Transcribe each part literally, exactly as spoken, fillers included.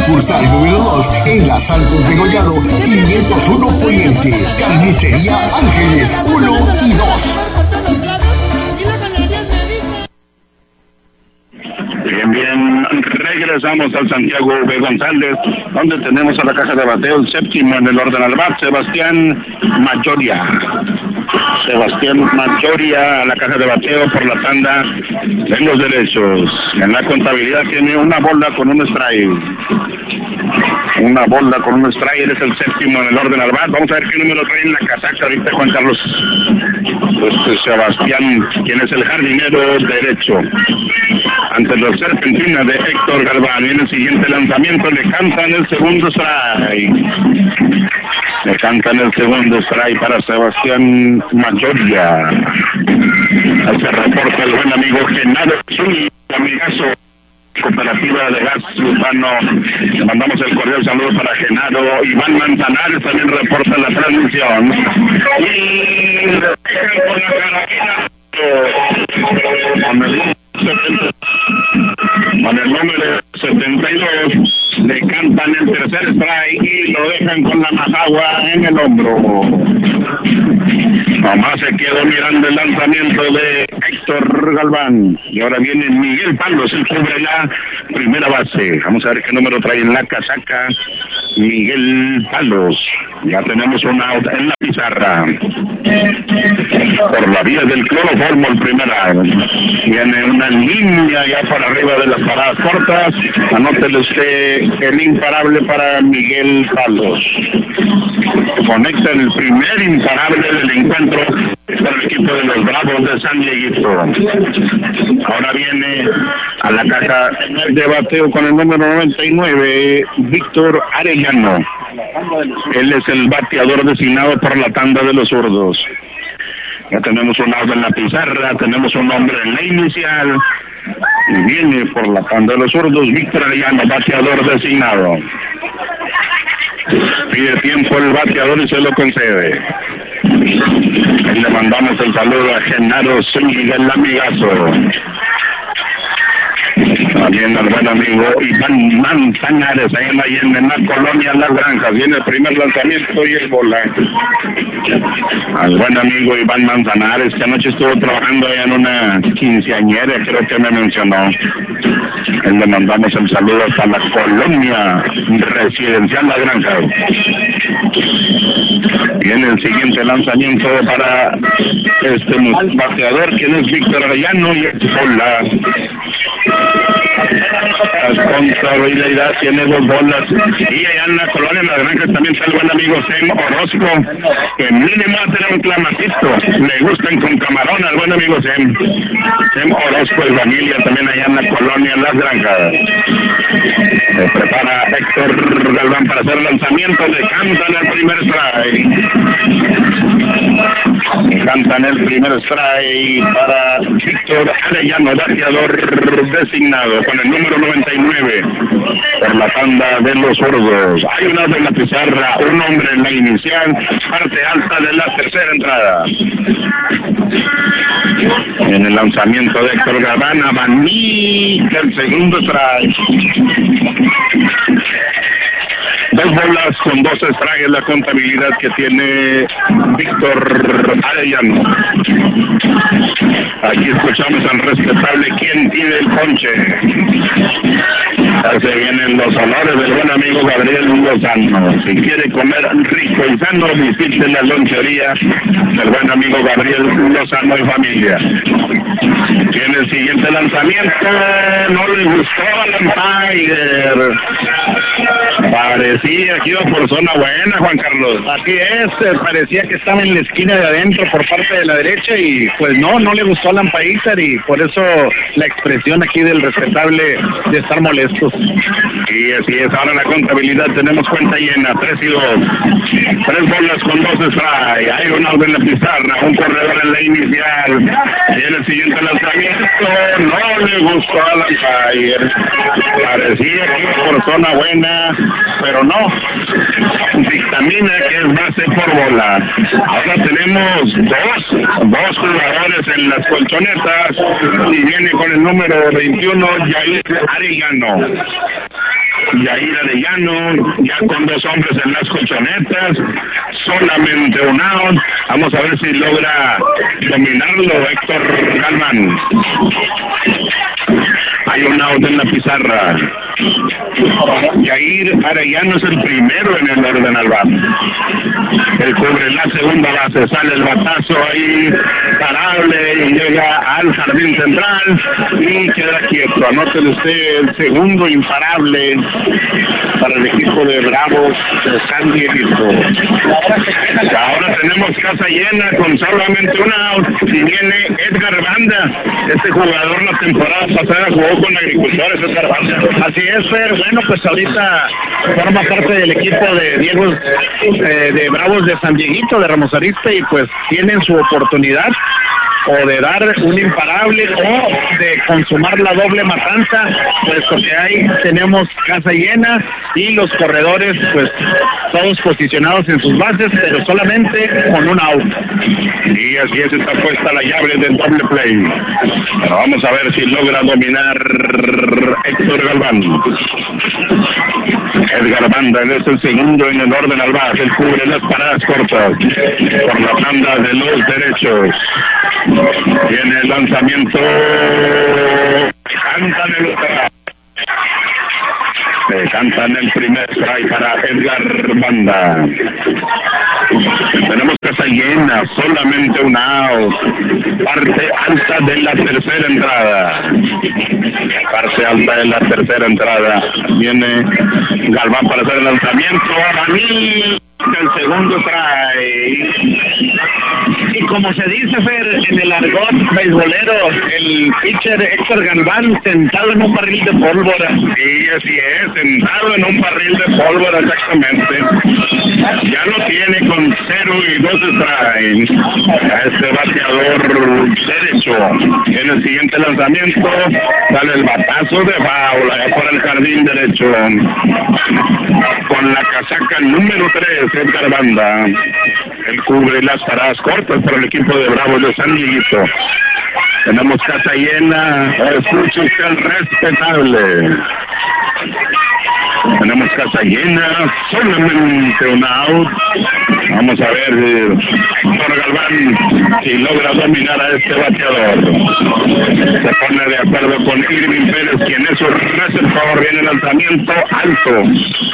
sucursal número dos en la Santos de Gollado, quinientos uno Poniente. Carnicería Ángeles uno y dos. Bien, bien, regresamos al Santiago B. González, donde tenemos a la caja de bateo el séptimo en el orden al bat, Sebastián Mayoria. Sebastián Mayoria a la caja de bateo por la tanda de los derechos. En la contabilidad tiene una bola con un strike. Una bola con un strike, es el séptimo en el orden al bat. Vamos a ver qué número trae en la casaca ahorita Juan Carlos. Este Sebastián, quien es el jardinero derecho. Ante los Serpentinas de Héctor Galván. En el siguiente lanzamiento le cantan el segundo strike. Le cantan el segundo strike para Sebastián Mayoria. Se reporta el buen amigo Genaro Zul, amigazo. Cooperativa de Gas Urbano. Le mandamos el cordial saludo para Genaro. Iván Manzanares también reporta la transmisión. Y le dejan con la carabina. Con el, con el número setenta y dos le cantan el tercer strike y lo dejan con la majagua en el hombro. Nomás se quedó mirando el lanzamiento de Héctor Galván. Y ahora viene Miguel Palos, el cubre la primera base. Vamos a ver qué número trae en la casaca Miguel Palos. Ya tenemos un out en la pizarra. Por la vía del cloroformo el primera. Viene una línea ya por arriba de las paradas cortas. Anótele usted el imparable para Miguel Palos. Conecta el primer imparable del encuentro para el equipo de los Bravos de San Dieguito. Ahora viene a la caja de bateo con el número noventa y nueve, Víctor Arellano. Él es el bateador designado por la tanda de los zurdos. Ya tenemos un out en la pizarra, tenemos un hombre en la inicial. Y viene por la tanda de los zurdos, Víctor Arellano, bateador designado. Pide tiempo el bateador y se lo concede. Y le mandamos el saludo a Genaro Zúñiga, el amigazo. También al buen amigo Iván Manzanares, ahí en la, en la colonia Las Granjas. Viene el primer lanzamiento y el bola. Al buen amigo Iván Manzanares, que anoche estuvo trabajando allá en una quinceañera, creo que me mencionó. Él le mandamos el saludo hasta la colonia residencial Las Granjas. Viene el siguiente lanzamiento para este bateador, quien es Víctor Arellano, y el bola. La contabilidad tiene dos bolas. Y allá en la colonia Las Granjas también está el buen amigo Sem Orozco, que mínimo va a tener un clamatito. Le gustan con camarón al buen amigo Sem. Sem Orozco y familia también allá en la colonia Las Granjas. Se prepara Héctor Galván para hacer lanzamiento. Le cantan el primer strike. Le cantan el primer strike para Víctor Arellano, bateador designado con el número noventa y nueve por la tanda de los zurdos. Hay una de la pizarra, un hombre en la inicial, parte alta de la tercera entrada. En el lanzamiento de Héctor Galván, abanica el segundo strike. Dos bolas con dos strikes, la contabilidad que tiene Víctor Arellano. Aquí escuchamos al respetable quien tiene el ponche. Ya se vienen los honores del buen amigo Gabriel Lozano. Si quiere comer rico y sano, visite la lonchería del buen amigo Gabriel Lozano y familia. Tiene el siguiente lanzamiento. No le gustó al Tiger. Parecía que iba por zona buena, Juan Carlos. Así es, parecía que estaba en la esquina de adentro por parte de la derecha y pues no, no le gustó al Lampaízar y por eso la expresión aquí del respetable de estar molestos. Y así es, ahora la contabilidad tenemos cuenta llena, tres y dos. Tres bolas con dos strikes, hay un out en la pizarra, un corredor en la inicial. Y en el siguiente lanzamiento no le gustó al Lampaízar. Parecía que iba por zona buena, pero no, dictamina que es base por bola. Ahora tenemos dos, dos jugadores en las colchonetas y viene con el número veintiuno, Yair Arellano. Yair Arellano, ya con dos hombres en las colchonetas, solamente un out. Vamos a ver si logra dominarlo Héctor Galván. Hay un out en la pizarra. Yair Arellano es el primero en el orden al bate. El cubre la segunda base, sale el batazo ahí, parable, y llega al jardín central y queda quieto. Anótele usted el segundo imparable para el equipo de Bravos de San Dieguito. Ahora tenemos casa llena con solamente un out y viene Edgar Banda. Este jugador la temporada pasada jugó con Agricultores, Edgar Banda. Así es, Fer. Bueno, pues ahorita forma parte del equipo de Diego, eh, de Bravos de San Dieguito, de Ramos Arizpe, y pues tienen su oportunidad o de dar un imparable o de consumar la doble matanza, puesto que ahí tenemos casa llena y los corredores pues todos posicionados en sus bases, pero solamente con un out. Y así es, está puesta la llave del doble play. Pero vamos a ver si logra dominar Héctor Galván. Edgar Banda es el segundo en el orden al base, él cubre las paradas cortas por la banda de los derechos. Viene el lanzamiento, cantan el Se cantan el primer strike para Edgar Banda. Tenemos casa llena, solamente un out. Parte alta de la tercera entrada. Parte alta de la tercera entrada. Viene Galván para hacer el lanzamiento. Aranil, el segundo trae. Y como se dice, Fer, en el argot beisbolero, el pitcher Héctor Galván sentado en un barril de pólvora. Sí, así es, sentado en un barril de pólvora, exactamente. Ya lo tiene con cero y dos strikes. A este bateador derecho. En el siguiente lanzamiento sale el batazo de foul allá por el jardín derecho. Con la casaca número tres, Edgar Banda. Él cubre las paradas cortas para el equipo de Bravos de San Dieguito. Tenemos casa llena, escucha usted el respetable. Tenemos casa llena, solamente un out. Vamos a ver Héctor Galván si logra dominar a este bateador. Se pone de acuerdo con Irving Pérez, quien es su receptor. Viene el lanzamiento alto.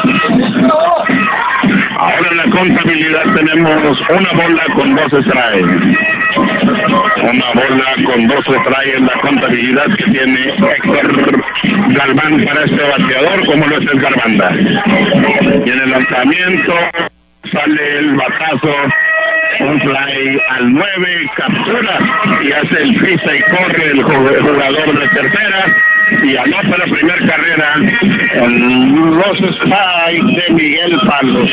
Ahora en la contabilidad tenemos una bola con dos strikes. Una bola con dos strikes en la contabilidad que tiene Héctor Galván para este bateador, como lo es Edgar Banda. Tiene el lanzamiento, sale el batazo, un fly al nueve, captura y hace el pisa y corre el jugador de tercera y anota la primera carrera en los strikes de Miguel Palos.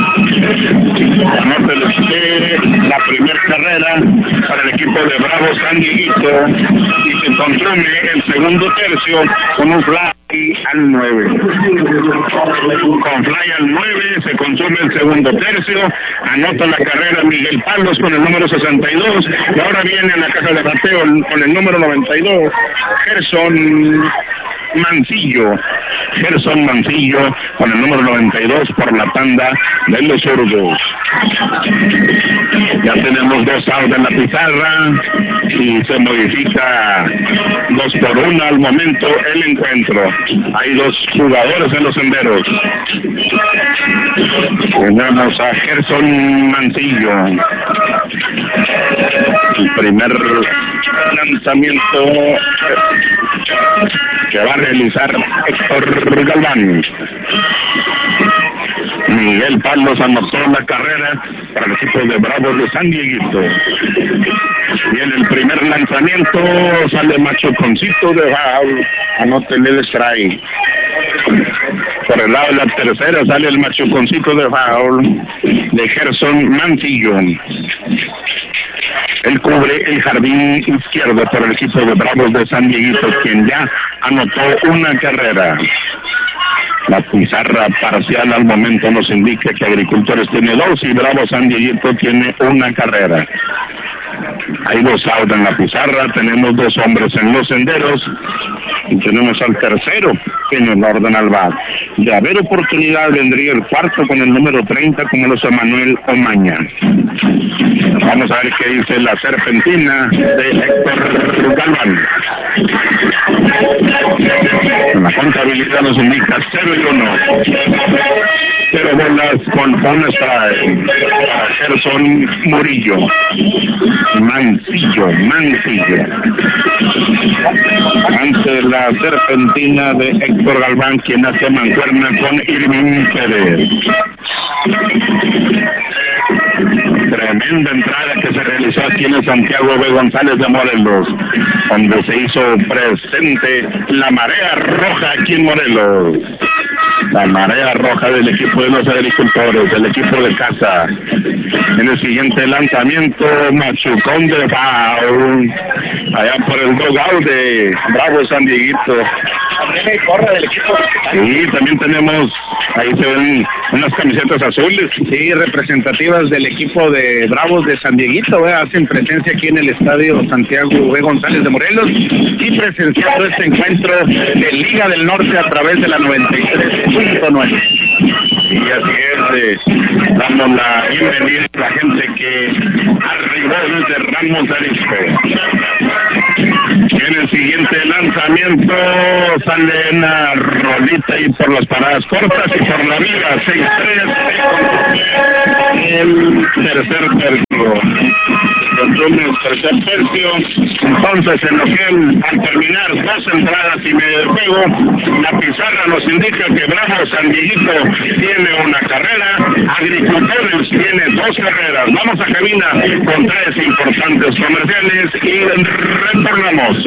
Anota la primera carrera para el equipo de Bravo San Dieguito y se consume el segundo tercio con un fly al nueve. Con fly al nueve se consume el segundo tercio, anota la carrera Miguel Palos con el número sesenta y dos y ahora viene en la caja de bateo con el número noventa y dos, Gerson Mancillo. Gerson Mancillo con el número noventa y dos por la tanda de los zurdos. Ya tenemos dos outs en la pizarra y se modifica dos por uno al momento el encuentro. Hay dos jugadores en los senderos. Tenemos a Gerson Mancillo. El primer lanzamiento que va a realizar Héctor Galván. Miguel Palos anotó la carrera para el equipo de Bravos de San Dieguito. Y en el primer lanzamiento sale Machuconcito de foul, anótenle el strike. Por el lado de la tercera sale el Machuconcito de foul de Gerson Mancillo. Él cubre el jardín izquierdo por el equipo de Bravos de San Dieguito, quien ya anotó una carrera. La pizarra parcial al momento nos indica que Agricultores tiene dos y Bravos San Dieguito tiene una carrera. Hay dos outs en la pizarra, tenemos dos hombres en los senderos Y tenemos al tercero en el orden al bat. De haber oportunidad vendría el cuarto con el número treinta, como lo es Manuel Omaña. Vamos a ver qué dice la serpentina de Héctor Galván. La contabilidad nos indica cero y uno. Cero bolas con bonus para Gerson Murillo. Mancillo, Mancillo. Ante la serpentina de Héctor Galván, quien hace mancuerna con Irving Pérez. Tremenda entrada que se realizó aquí en el Santiago B. González de Morelos, donde se hizo presente la marea roja aquí en Morelos. La marea roja del equipo de los agricultores, del equipo de casa. En el siguiente lanzamiento, machucón de foul, allá por el dugout de Bravo San Dieguito. También hay corra del equipo. Sí, también tenemos, ahí se ven unas camisetas azules. Sí, representativas del equipo de Bravos de San Dieguito, ¿eh? Hacen presencia aquí en el estadio Santiago B. González de Morelos y presenciando este encuentro de Liga del Norte a través de la noventa y tres punto nueve. Y así es, eh, damos la bienvenida a la gente que arribó desde Ramos Arizpe. En el siguiente lanzamiento sale una rolita y por las paradas cortas y por la vida seis tres el tercer tercio. Consume el tercer tercio. Entonces, en lo que él, al terminar dos entradas y medio de juego, la pizarra nos indica que Bravo San Dieguito tiene una carrera, Agricultores tiene dos carreras. Vamos a cabina con tres importantes comerciales y retornamos.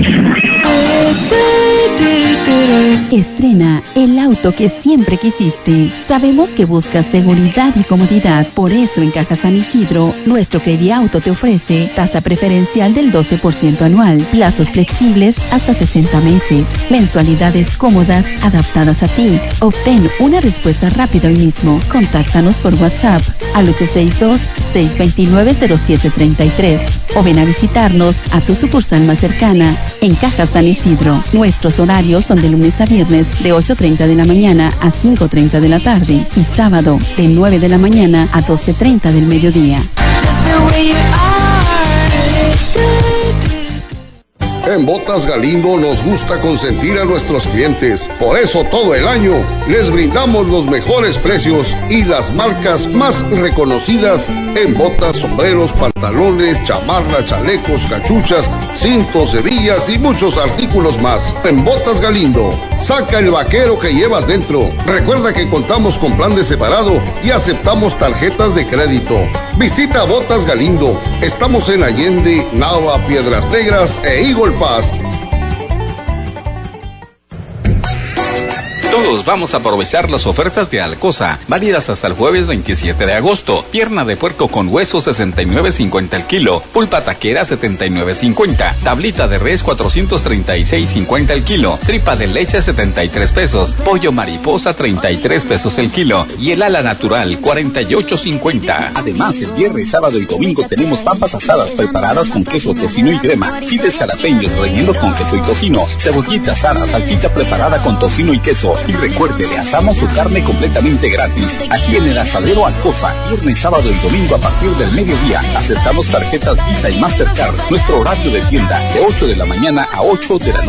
Estrena el auto que siempre quisiste. Sabemos que buscas seguridad y comodidad. Por eso en Caja San Isidro, nuestro Crediauto te ofrece tasa preferencial del doce por ciento anual, plazos flexibles hasta sesenta meses, mensualidades cómodas adaptadas a ti. Obtén una respuesta rápida hoy mismo. Contáctanos por WhatsApp al ocho seis dos, seis dos nueve, cero siete tres tres o ven a visitarnos a tu sucursal más cercana en Caja San Isidro. Nuestros horarios son de lunes a viernes de ocho treinta de la mañana a cinco treinta de la tarde y sábado de nueve de la mañana a doce treinta del mediodía. En Botas Galindo nos gusta consentir a nuestros clientes. Por eso todo el año les brindamos los mejores precios y las marcas más reconocidas en botas, sombreros, pantalones, chamarras, chalecos, cachuchas, cintos, hebillas y muchos artículos más. En Botas Galindo, saca el vaquero que llevas dentro. Recuerda que contamos con plan de separado y aceptamos tarjetas de crédito. Visita Botas Galindo. Estamos en Allende, Nava, Piedras Negras e Eagle Pass. Todos vamos a aprovechar las ofertas de Alcosa, válidas hasta el jueves veintisiete de agosto. Pierna de puerco con hueso sesenta y nueve cincuenta el kilo, pulpa taquera setenta y nueve cincuenta, tablita de res cuatrocientos treinta y seis cincuenta el kilo, tripa de leche setenta y tres pesos, pollo mariposa treinta y tres pesos el kilo y el ala natural cuarenta y ocho cincuenta. Además, el viernes, sábado y domingo tenemos papas asadas preparadas con queso, tocino y crema, fides jalapeños rellenos con queso y tocino, cebollitas asada, salchicha preparada con tocino y queso. Y recuerde, le asamos su carne completamente gratis. Aquí en el Asadero Alcosa, viernes, sábado y domingo a partir del mediodía. Aceptamos tarjetas Visa y Mastercard. Nuestro horario de tienda de ocho de la mañana a ocho de la noche.